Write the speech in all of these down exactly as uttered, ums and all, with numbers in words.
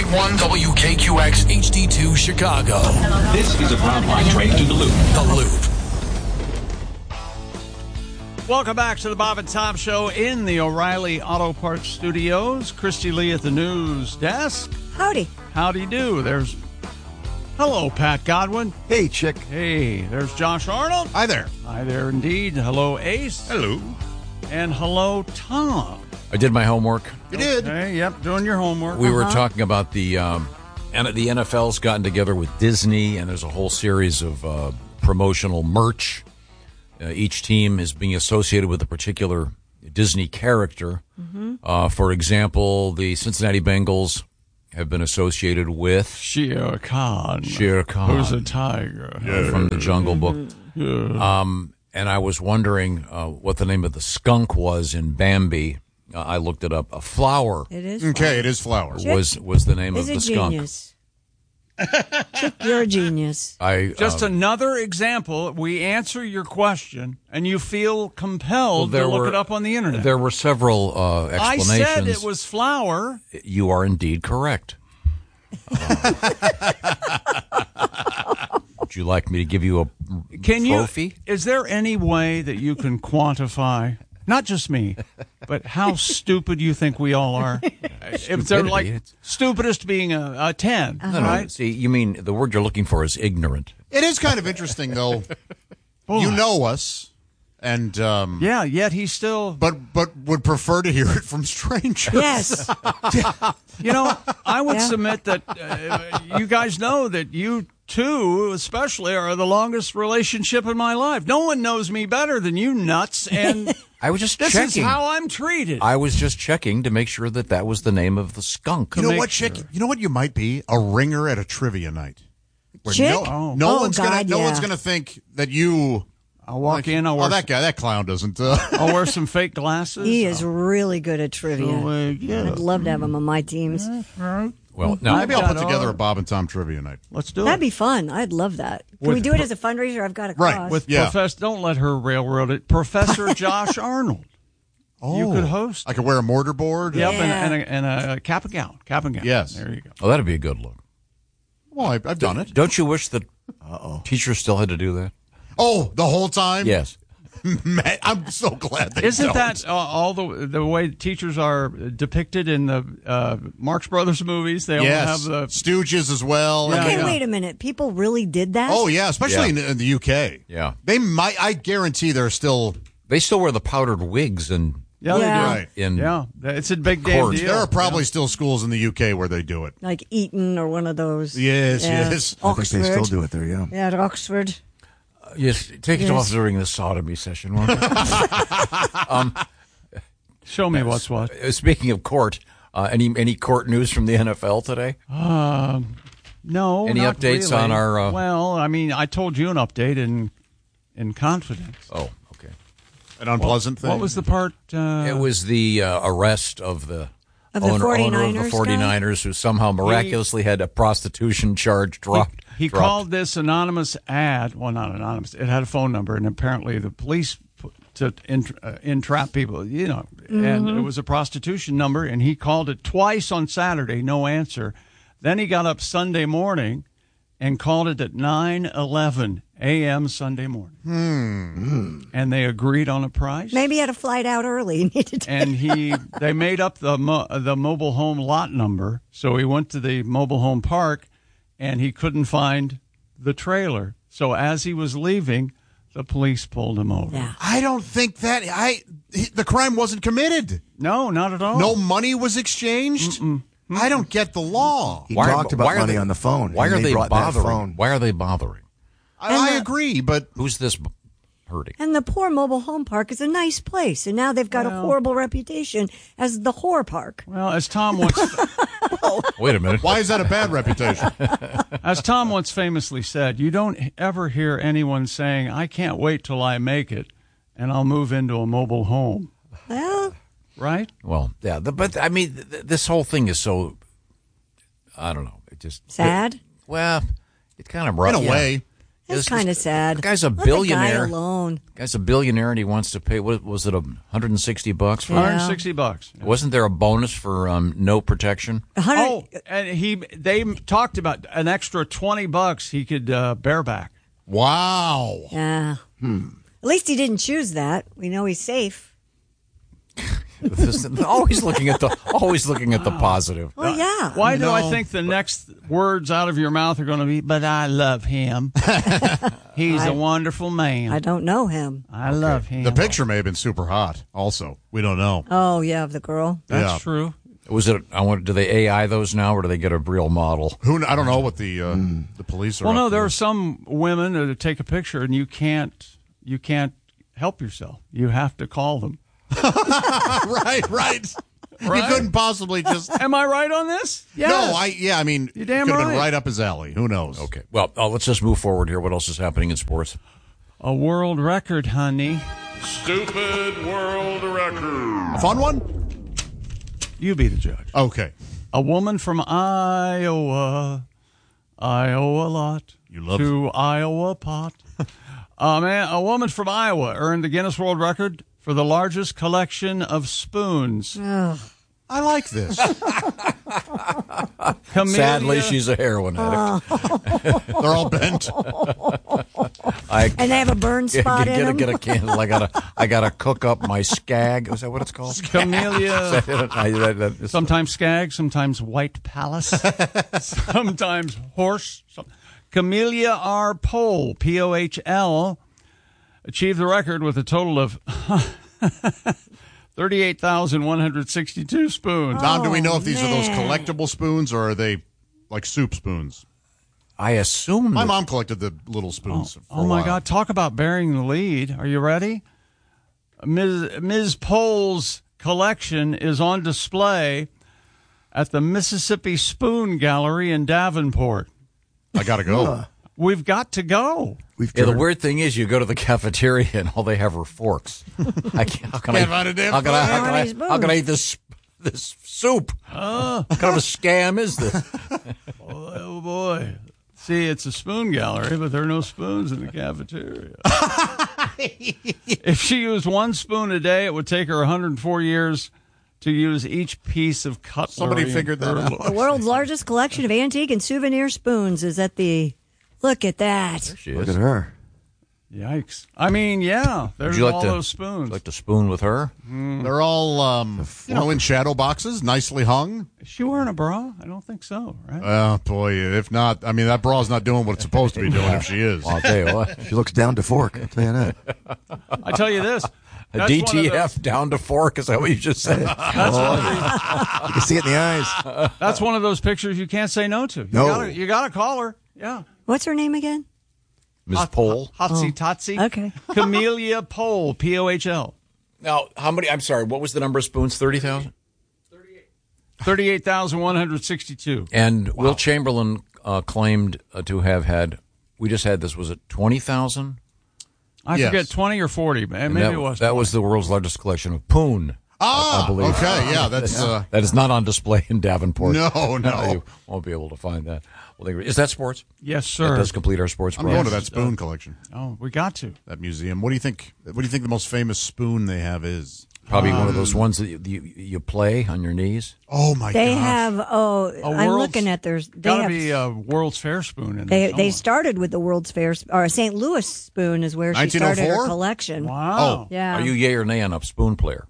one W K Q X H D two Chicago. This is a Brownline train to the Loop. The Loop. Welcome back to the Bob and Tom Show in the O'Reilly Auto Parts Studios. Christy Lee at the news desk. Howdy. Howdy do. There's... Hello, Pat Godwin. Hey, Chick. Hey, there's Josh Arnold. Hi there. Hi there indeed. Hello, Ace. Hello. And hello, Tom. I did my homework. You did. Hey, yep, doing your homework. We were Uh-huh. talking about the um, and the N F L's gotten together with Disney, and there's a whole series of uh, promotional merch. Uh, each team is being associated with a particular Disney character. Mm-hmm. Uh, for example, the Cincinnati Bengals have been associated with Shere Khan. Shere Khan, who's a tiger uh, from the Jungle Book. Mm-hmm. Yeah. Um, and I was wondering uh, what the name of the skunk was in Bambi. Uh, I looked it up. A flower. It is. Okay, flower. it is flower. Was was the name Is of a the skunk? genius. Chick, you're a genius. I Just uh, another example. We answer your question, and you feel well, compelled there to look were- it up on the internet. There were several uh, I explanations. said it was flour. You are indeed correct. Uh, would you like me to give you a Can trophy? you? Is there any way that you can quantify, not just me, but how stupid you think we all are? If they're Stupidity, like it's- stupidest being a, a ten, No, no. right? See, you mean the word you're looking for is ignorant. It is kind of interesting, though. Boy. You know us, and um, Yeah. Yet he's still. but but would prefer to hear it from strangers. Yes. You know, I would Yeah. submit that uh, you guys know that you two, especially, are the longest relationship in my life. No one knows me better than you nuts, and I was just this checking. is how I'm treated. I was just checking to make sure that that was the name of the skunk. You know make what, Chick? You know what you might be? A ringer at a trivia night. Where Chick? No, Oh. no Oh, one's gonna God, no yeah. one's gonna think that you. I'll walk like, in. I'll oh, wear, that guy, that clown doesn't. Uh, I'll wear some fake glasses. He is really good at trivia. So, uh, yeah. I'd love to have him on my teams. Well, now maybe I'll put got together all- a Bob and Tom trivia night. Let's do That'd it. be fun. I'd love that. Can With we do it as a fundraiser? I've got a Right, cause. With Yeah. Professor, don't let her railroad it. Professor Josh Arnold. Oh, You could host. I could wear a mortar board. Yep, Yeah. and, and, a, and a cap and gown. Cap and gown. Yes. There you go. oh, that'd be a good look. Well, I, I've done it. Don't you wish that teachers still had to do that? Oh, the whole time. Yes. Man, I'm so glad they Isn't don't. that uh, all the the way teachers are depicted in the uh, Marx Brothers movies? They all Yes, have the. Stooges as well. Yeah, Okay, yeah. wait a minute. People really did that? Oh yeah, especially Yeah. In, in the U K. Yeah. They might. I guarantee they're still. They still wear the powdered wigs and Yeah, Yeah. they do. Right. in Yeah, it's a big damn Court. deal. There are probably still schools in the U K where they do it. Like Eton or one of those. Yes, Yeah. yes. I think Oxford. they still do it there, yeah. Yeah, at Oxford. Yes, take it Yes. off during the sodomy session. Won't you? Show me what's what. Uh, Speaking of court, uh, any any court news from the N F L today? Um, no. Any not updates really. on our, uh, well, I mean, I told you an update in in confidence. Oh, okay. An unpleasant thing. What was the part? Uh, It was the uh, arrest of the Of the owner, owner of the 49ers guy? forty-niners who somehow miraculously had a prostitution charge dropped. He dropped. called this anonymous ad. Well, not anonymous. It had a phone number, and apparently the police put, to ent- uh, entrap people. You know, and it was a prostitution number. And he called it twice on Saturday, no answer. Then he got up Sunday morning and called it at nine eleven a.m. Sunday morning. Hmm. And they agreed on a price. Maybe he had a flight out early. He needed to. And he, they made up the mo- the mobile home lot number. So he went to the mobile home park, and he couldn't find the trailer. So as he was leaving, the police pulled him over. Yeah. I don't think that I. The crime wasn't committed. No, not at all. No money was exchanged. I don't get the law. He Why- talked about why are money they- on the phone. Why and are they brought that bothering? phone. Why are they bothering? I, I agree, but Who's this b- hurting? And the poor mobile home park is a nice place, and now they've got a horrible reputation as the whore park. Well, as Tom once, Wait a minute. why is that a bad reputation? as Tom once famously said, you don't ever hear anyone saying, "I can't wait till I make it, and I'll move into a mobile home." Well, Right? Well, yeah, the, but I mean, th- this whole thing is so. I don't know. It just sad. well, it's kind of rough. In a way. That's This- kind of this- sad. the guy's a Let the billionaire. guy alone. Guy's a billionaire, and he wants to pay. What was it? A hundred and sixty bucks for? Yeah. one hundred sixty bucks. Wasn't there a bonus for um, no protection? A hundred- Oh, and he they talked about an extra twenty bucks he could uh, bear back. Wow. Yeah. Hmm. At least he didn't choose that. We know he's safe. This- always looking at the always looking at the positive. Well, yeah. Why do I No. think the next words out of your mouth are going to be, but I love him. He's a wonderful man. I don't know him. I love him. The picture may have been super hot. Also, we don't know. Oh, yeah, of the girl. That's Yeah. true. Was it? I want. Do they A I those now, or do they get a real model? Who kn- I don't know what the uh, the police are. Well, up no, to. there are some women that take a picture and you can't you can't help yourself. You have to call them. right, right. You Right? couldn't possibly just. Am I right on this? Yes. No, I yeah. I mean, You're it damn could have been right. right up his alley. Who knows? Okay. Well, uh, let's just move forward here. What else is happening in sports? A world record, honey. Stupid world record. A fun one. You be the judge. Okay. A woman from Iowa, Iowa lot, You love- to Iowa pot. uh, man, a woman from Iowa earned the Guinness World Record for the largest collection of spoons. I like this. Camellia, Sadly, she's a heroin addict. They're all bent. I And they have a burn get, spot get, in a, them. get a candle. I gotta I gotta cook up my skag. Is that what it's called? Camellia, I- that- that- it's- sometimes skag, sometimes white palace, sometimes horse. Some, Camellia R. Pohl, P O H L, achieved the record with a total of thirty-eight thousand one hundred sixty-two spoons. Tom, do we know if these are those man. collectible spoons or are they like soup spoons? I assume My that- mom collected the little spoons. for Oh a my while. God! Talk about bearing the lead. Are you ready? Miz Miz Pohl's collection is on display at the Mississippi Spoon Gallery in Davenport. I gotta go. We've got to go. We've Yeah, the turned- weird thing is, you go to the cafeteria and all they have are forks. I can't, how can Can't I? find a damn how can I? How fork. can I, How many how can I eat this this soup? Oh, What kind of a scam is this? oh boy! See, it's a spoon gallery, but there are no spoons in the cafeteria. If she used one spoon a day, it would take her one hundred four years to use each piece of cutlery. Somebody and figured that cutlery. The world's largest collection of antique and souvenir spoons is at the. Look at that. She Look is. at her. Yikes! I mean, yeah, there's Would you like all to those spoons. would you like to spoon with her? They're all, um, you know, in shadow boxes, nicely hung. Is she wearing a bra? I don't think so, right? Oh, boy. If not, I mean, that bra's not doing what it's supposed to be doing if she is. Well, I'll tell you what. She looks down to fork. I'll tell you that. I tell you this. A that's D one of T those- F down to fork. Is that what you just said? That's, one of these- You can see it in the eyes. that's one of those pictures you can't say no to. You No. gotta, you gotta call her. Yeah. What's her name again? Miz Pohl. Hotsy Totsy. Okay. Camellia Pohl, P O H L. Now, how many? I'm sorry. What was the number of spoons? Thirty thousand. thirty-eight thousand one hundred sixty-two. And Will Chamberlain uh, claimed uh, to have had. We just had this. Was it twenty thousand? I Yes. forget, twenty or forty. man. Maybe that, it was. That was the world's largest collection of poon. Ah, I believe. okay. Yeah, that's, uh, That is not on display in Davenport. No, no. You won't be able to find that. Well, they- is that sports? Yes, That sir. does complete our sports I'm program. going to that spoon collection, Oh, we got to. that museum. What do you think? What do you think the most famous spoon they have is? Probably one of those ones that you, you, you play on your knees. Oh, my They gosh. have. Oh, A I'm world's- looking at their. They Got to have. be a World's Fair spoon in They there they somewhere. started with the World's Fair, sp- or Saint Louis spoon is where she started her nineteen oh four? collection. Wow. Yeah. Are you yay or nay on a spoon player?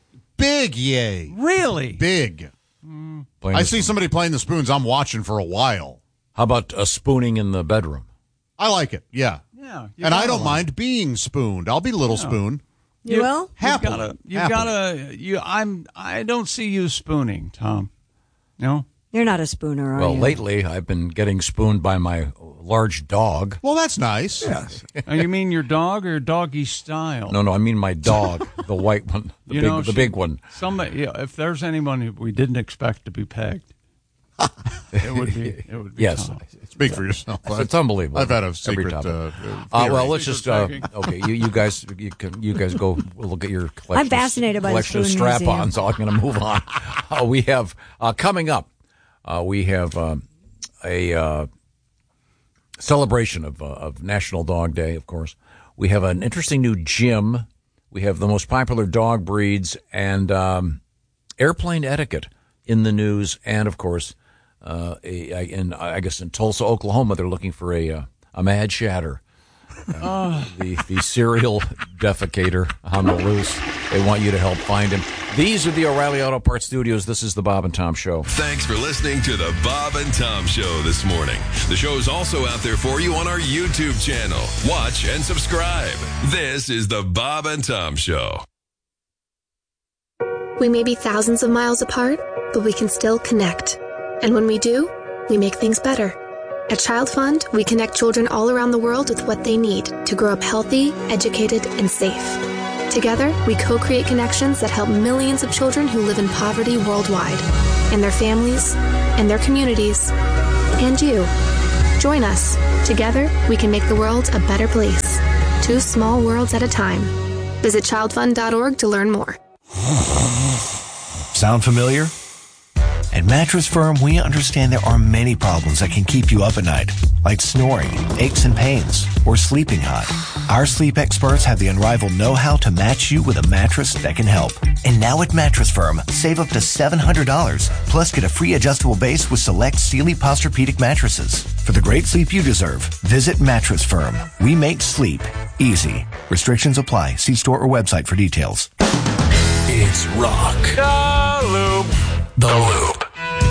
Big yay. Really? Big. Playing I a see spoon. somebody playing the spoons. I'm watching for a while. How about a spooning in the bedroom? I like it. Yeah. Yeah. you And I gotta don't like- mind being spooned. I'll be little spoon. You will? You've Happily. gotta, you've Happily. gotta, you, I'm, I don't see you spooning, Tom. No? You're not a spooner, are Well, you? lately I've been getting spooned by my large dog. Well, that's nice. Yes. Oh, you mean your dog or doggy style? No, no, I mean my dog, the white one, the You big, know, the she- big one. Somebody, yeah, if there's anyone who we didn't expect to be pegged, it would be, it would be Yes, Tom. Speak for yourself. it's unbelievable. I've had a Every secret. time. Uh, Uh, theory. well, let's just uh, pegging. okay. You, you guys, you, can, you guys go look at your collection. I'm fascinated by the collection of spoon strap-ons. So I'm going to move on. Uh, we have uh, coming up. Uh, we have um, a uh, celebration of, uh, of National Dog Day, of course. We have an interesting new gym. We have the most popular dog breeds and um, airplane etiquette in the news. And, of course, uh, a, in, I guess in Tulsa, Oklahoma, they're looking for a, uh, a mad shatter. Uh, the, the serial defecator on the loose. They want you to help find him. These are the O'Reilly Auto Parts Studios. This is the Bob and Tom Show. Thanks for listening to the Bob and Tom Show this morning. The show is also out there for you on our YouTube channel. Watch and subscribe. This is the Bob and Tom Show. We may be thousands of miles apart, but we can still connect. And when we do, we make things better. At Child Fund, we connect children all around the world with what they need to grow up healthy, educated, and safe. Together, we co-create connections that help millions of children who live in poverty worldwide, and their families, and their communities, and you. Join us. Together, we can make the world a better place. Two small worlds at a time. Visit child fund dot org to learn more. Sound familiar? At Mattress Firm, we understand there are many problems that can keep you up at night, like snoring, aches and pains, or sleeping hot. Our sleep experts have the unrivaled know-how to match you with a mattress that can help. And now at Mattress Firm, save up to seven hundred dollars, plus get a free adjustable base with select Sealy Posturepedic mattresses. For the great sleep you deserve, visit Mattress Firm. We make sleep easy. Restrictions apply. See store or website for details. It's rock. The Loop. The Loop.